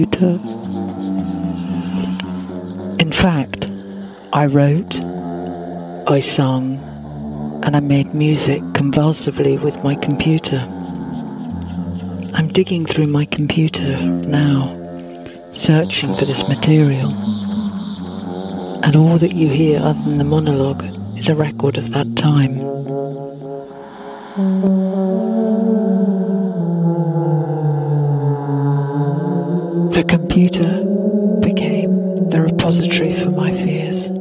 In fact, I wrote, I sung, and I made music convulsively with my computer. I'm digging through my computer now, searching for this material. And all that you hear other than the monologue is a record of that time. The computer became the repository for my fears.